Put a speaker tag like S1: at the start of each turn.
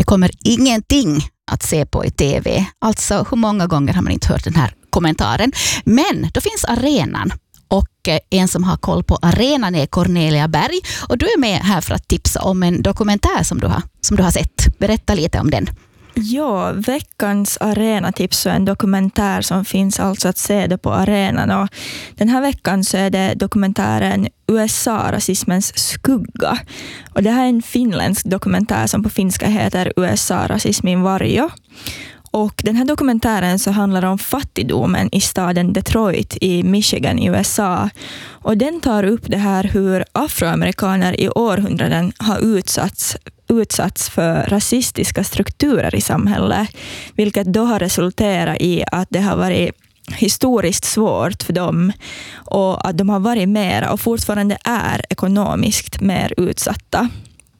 S1: kommer ingenting att se på i tv. Alltså, hur många gånger har man inte hört den här kommentaren? Men då finns arenan. Och en som har koll på arenan är Cornelia Berg. Och du är med här för att tipsa om en dokumentär som du har sett. Berätta lite om den.
S2: Ja, veckans arenatips är en dokumentär som finns alltså att se det på arenan. Och den här veckan så är det dokumentären USA-rasismens skugga. Och det här är en finländsk dokumentär som på finska heter USA-rasismin varjo. Och den här dokumentären så handlar om fattigdomen i staden Detroit i Michigan i USA. Och den tar upp det här hur afroamerikaner i århundraden har utsatts för rasistiska strukturer i samhället. Vilket då har resulterat i att det har varit historiskt svårt för dem och att de har varit mer och fortfarande är ekonomiskt mer utsatta.